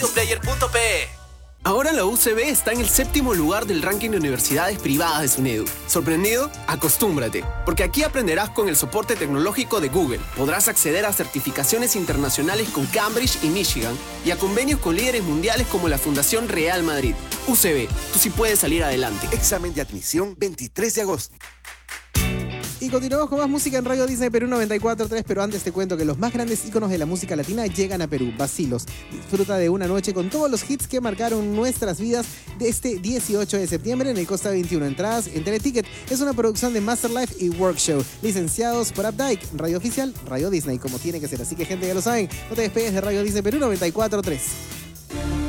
Player.pe. Ahora la UCB está en el 7º lugar del ranking de universidades privadas de SUNEDU. ¿Sorprendido? Acostúmbrate, porque aquí aprenderás con el soporte tecnológico de Google. Podrás acceder a certificaciones internacionales con Cambridge y Michigan y a convenios con líderes mundiales como la Fundación Real Madrid. UCB, tú sí puedes salir adelante. Examen de admisión 23 de agosto. Y continuamos con más música en Radio Disney Perú 94.3, pero antes te cuento que los más grandes íconos de la música latina llegan a Perú. Vacilos. Disfruta de una noche con todos los hits que marcaron nuestras vidas de este 18 de septiembre en el Costa 21. Entradas en Teleticket. Es una producción de Masterlife y Workshow, licenciados por Updike, radio oficial, Radio Disney, como tiene que ser. Así que, gente, ya lo saben, no te despegues de Radio Disney Perú 94.3.